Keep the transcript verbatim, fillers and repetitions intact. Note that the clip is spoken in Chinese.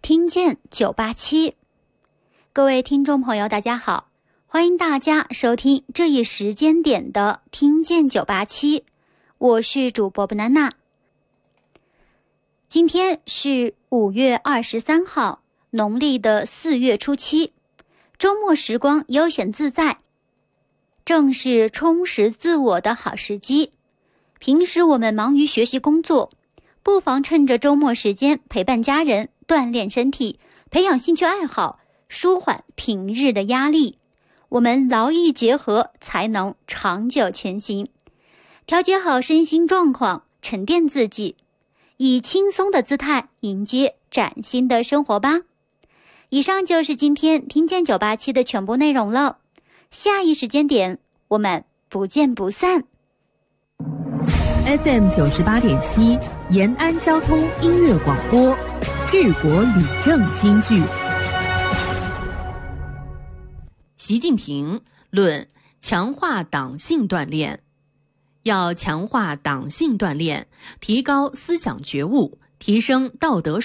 听见九八七。各位听众朋友大家好，欢迎大家收听这一时间点的听见九八七，我是主播 banana。 今天是五月二十三号，农历的四月初七，周末时光悠闲自在，正是充实自我的好时机。平时我们忙于学习工作，不妨趁着周末时间陪伴家人，锻炼身体，培养兴趣爱好，舒缓平日的压力。我们劳逸结合，才能长久前行。调节好身心状况，沉淀自己，以轻松的姿态迎接崭新的生活吧。以上就是今天听见九八七的全部内容了，下一时间点我们不见不散。 F M 九十八点七，延安交通音乐广播，治国理政金句。习近平论强化党性锻炼，要强化党性锻炼，提高思想觉悟，提升道德